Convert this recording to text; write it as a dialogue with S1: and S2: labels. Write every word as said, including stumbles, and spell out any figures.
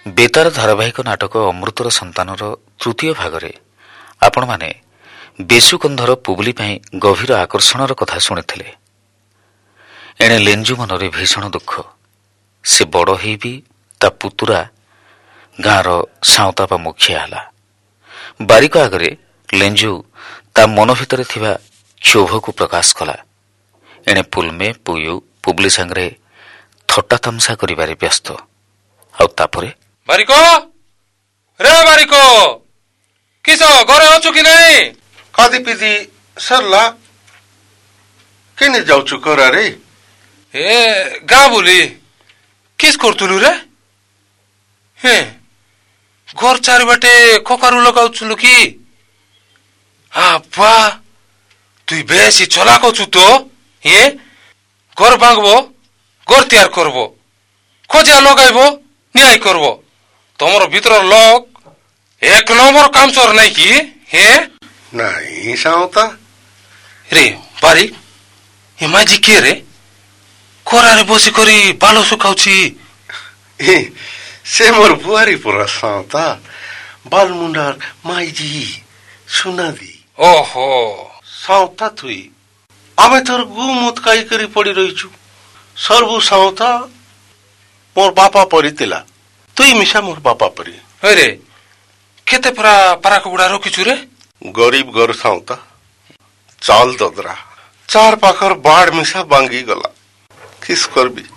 S1: ବେତାର ଧାରାବାହିକ ନାଟକ ଅମୃତର ସନ୍ତାନର ତୃତୀୟ ଭାଗରେ ଆପଣମାନେ ବେଶୁକନ୍ଧର ପୁବୁଲି ପାଇଁ ଗଭୀର ଆକର୍ଷଣର କଥା ଶୁଣିଥିଲେ। ଏଣେ ଲେଞ୍ଜୁ ମନରେ ଭୀଷଣ ଦୁଃଖ। ସେ ବଡ଼ ହେଇ ବି ତା ପୁତୁରା ଗାଁର ସାଉଁତା ବା ମୁଖିଆ ହେଲା। ବାରିକ ଆଗରେ ଲେଞ୍ଜୁ ତା ମନ ଭିତରେ ଥିବା କ୍ଷୋଭକୁ ପ୍ରକାଶ କଲା। ଏଣେ ପୁଲମେ ପୁୟୁ ପୁବୁଲି ସାଙ୍ଗରେ ଥଟ୍ଟା ତାମସା କରିବାରେ ବ୍ୟସ୍ତ। ଆଉ ତାପରେ
S2: ବାରିକ ରେ ବାରିକ କିସ ଘରେ ଅଛୁ କି ନାଇଁ?
S3: ଖାଦି ପିଦି ସରିଲା, କେନେ ଯାଉଛୁ ଖରାରେ?
S2: ଏ ଗାଁ ବୁଲି କିସ୍ କରୁଥିଲୁ ରେ? ହେଁ ଘର ଚାରିବାଟେ କକାରୁ ଲଗାଉଥିଲୁ କି? ଆବା তুই বেশি চলা করছু তো। এ ঘর ভাঙব, ঘর তৈয়ার করব, খোঁজা লগাইব, ন্যায় করব। তোমার ভিতর লোক এক নম্বর কামচোর নাই কি? হে
S3: নাই সাঁওতা
S2: রে বাড়ি এ মাঝি কে রে? খরারে বসি করি বালো শুকাউছি।
S3: সে মোর বুয়ারি পুরা সাঁওতা, বালমুন্ডার মাইজি সুনাদি।
S2: ওহো
S3: সাঁওতা তুই আমি তোর গুমত কাই করি পড়ি রইছু। সর্বু সাঁওতা মোর বাপা পরি তিলা, তুই মিশা মোর বাপা পরি।
S2: রে কেতে পরা পারা কুকুড়া রখিছু রে?
S3: গরিব ঘর সাঁওতা, চাল দদরা, চার পাখর বাড় মিশা ভাঙ্গি গলা, কিস করবি?